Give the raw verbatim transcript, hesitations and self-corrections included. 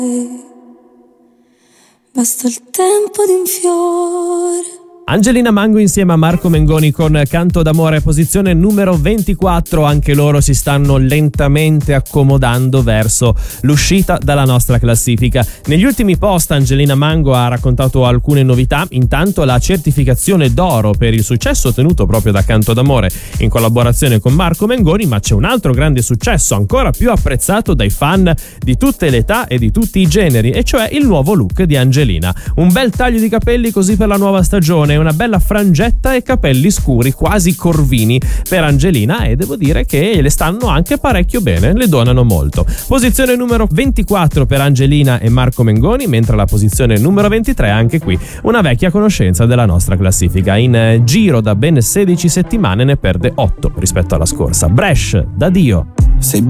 Basta il tempo di un fiore. Angelina Mango insieme a Marco Mengoni con Canto d'amore, posizione numero ventiquattro. Anche loro si stanno lentamente accomodando verso l'uscita dalla nostra classifica. Negli ultimi post Angelina Mango ha raccontato alcune novità. Intanto la certificazione d'oro per il successo ottenuto proprio da Canto d'amore in collaborazione con Marco Mengoni, ma c'è un altro grande successo ancora più apprezzato dai fan di tutte le età e di tutti i generi, e cioè il nuovo look di Angelina. Un bel taglio di capelli così per la nuova stagione, una bella frangetta e capelli scuri quasi corvini per Angelina, e devo dire che le stanno anche parecchio bene, le donano molto. Posizione numero ventiquattro per Angelina e Marco Mengoni, mentre la posizione numero ventitré, anche qui una vecchia conoscenza della nostra classifica. In giro da ben sedici settimane ne perde otto rispetto alla scorsa. Bresh, da Dio. Sei